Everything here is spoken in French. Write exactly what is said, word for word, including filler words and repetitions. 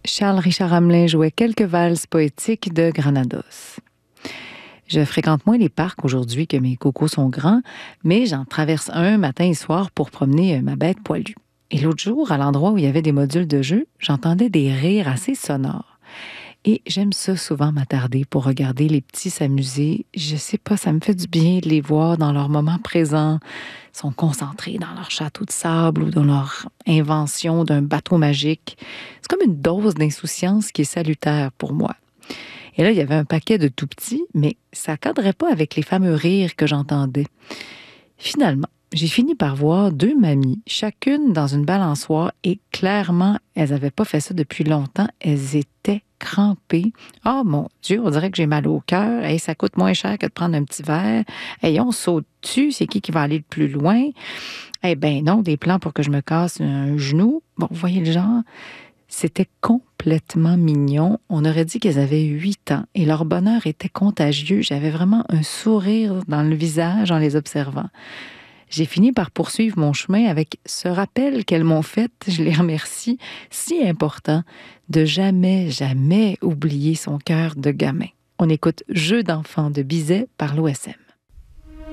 Charles Richard Hamelin jouait quelques valses poétiques de Granados. Je fréquente moins les parcs aujourd'hui que mes cocos sont grands, mais j'en traverse un matin et soir pour promener ma bête poilue. Et l'autre jour, à l'endroit où il y avait des modules de jeu, j'entendais des rires assez sonores. Et j'aime ça souvent m'attarder pour regarder les petits s'amuser. Je sais pas, ça me fait du bien de les voir dans leur moment présent. Ils sont concentrés dans leur château de sable ou dans leur invention d'un bateau magique. C'est comme une dose d'insouciance qui est salutaire pour moi. Et là, il y avait un paquet de tout petits, mais ça ne cadrait pas avec les fameux rires que j'entendais. Finalement, j'ai fini par voir deux mamies, chacune dans une balançoire, et clairement, elles n'avaient pas fait ça depuis longtemps. Elles étaient crampées. Oh mon Dieu, on dirait que j'ai mal au cœur. Hey, ça coûte moins cher que de prendre un petit verre. Hey, on saute dessus, c'est qui qui va aller le plus loin? Eh bien non, des plans pour que je me casse un genou. Bon, vous voyez le genre? C'était complètement mignon. On aurait dit qu'elles avaient huit ans et leur bonheur était contagieux. J'avais vraiment un sourire dans le visage en les observant. J'ai fini par poursuivre mon chemin avec ce rappel qu'elles m'ont fait, je les remercie, si important, de jamais, jamais oublier son cœur de gamin. On écoute Jeux d'enfants de Bizet par l'O S M.